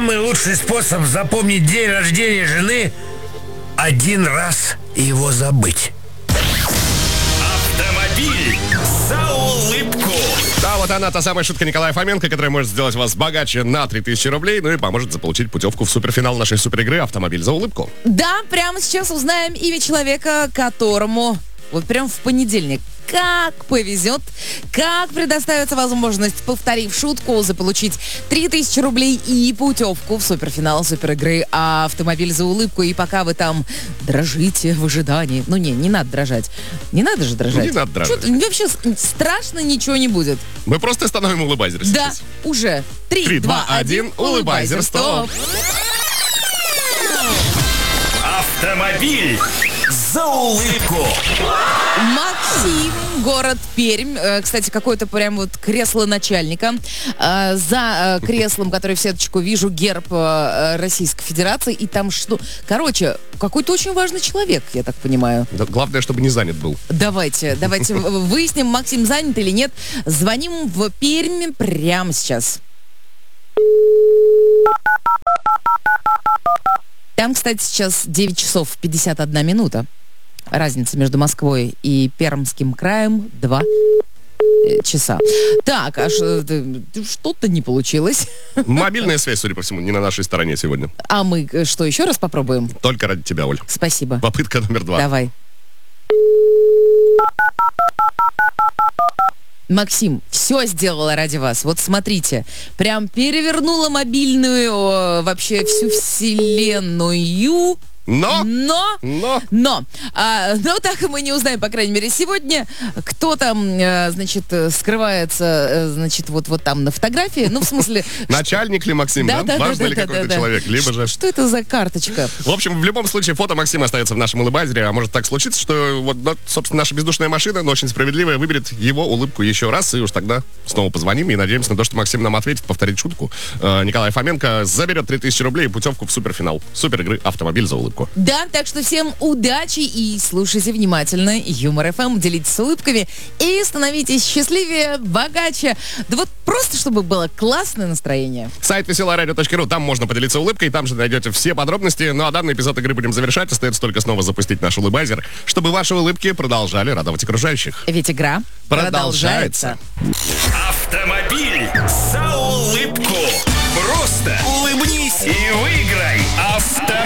Самый лучший способ запомнить день рождения жены — один раз его забыть. Автомобиль за улыбку. Да, вот она, та самая шутка Николая Фоменко, которая может сделать вас богаче на 3000 рублей, ну и поможет заполучить путевку в суперфинал нашей суперигры «Автомобиль за улыбку». Да, прямо сейчас узнаем имя человека, которому вот прям в понедельник как повезет, как предоставится возможность, повторив шутку, заполучить 3000 рублей и путевку в суперфинал суперигры «Автомобиль за улыбку». И пока вы там дрожите в ожидании. Ну не надо дрожать. Не надо же дрожать. Не надо дрожать. Что-то вообще страшно ничего не будет. Мы просто остановим улыбайзер Да, сейчас. уже. 3, 2, 1, улыбайзер, стоп. Автомобиль за улыбку. Максим, город Пермь. Кстати, какое-то прям вот кресло начальника. За креслом, который в сеточку вижу, герб Российской Федерации. И там что? Короче, какой-то очень важный человек, я так понимаю. Да, главное, чтобы не занят был. Давайте выясним, Максим занят или нет. Звоним в Пермь прямо сейчас. Там, кстати, сейчас 9 часов 51 минута. Разница между Москвой и Пермским краем 2 часа. Так, а что-то не получилось. Мобильная связь, судя по всему, не на нашей стороне сегодня. А мы что, еще раз попробуем? Только ради тебя, Оль. Спасибо. Попытка номер 2. Давай. Максим, все сделала ради вас. Вот смотрите, прям перевернула мобильную, вообще всю вселенную. Но так мы не узнаем, по крайней мере, сегодня, кто там, значит, скрывается, значит, вот там на фотографии. Ну, в смесле... Начальник ли Максим, да? Важный ли какой-то человек, либо же... Что это за карточка? В общем, в любом случае, фото Максима остается в нашем улыбайзере, а может так случиться, что вот, собственно, наша бездушная машина, но очень справедливая, выберет его улыбку еще раз, и уж тогда снова позвоним и надеемся на то, что Максим нам ответит, повторит шутку. Николай Фоменко заберет 3000 рублей и путевку в суперфинал суперигры «Автомобиль за улыбку». Да, так что всем удачи и слушайте внимательно Юмор ФМ, делитесь улыбками и становитесь счастливее, богаче. Да вот просто, чтобы было классное настроение. Сайт веселорадио.ру, там можно поделиться улыбкой, там же найдете все подробности. Ну а данный эпизод игры будем завершать. Остается только снова запустить наш улыбайзер, чтобы ваши улыбки продолжали радовать окружающих. Ведь игра продолжается. Автомобиль за улыбку. Просто улыбнись и выиграй. Автомобиль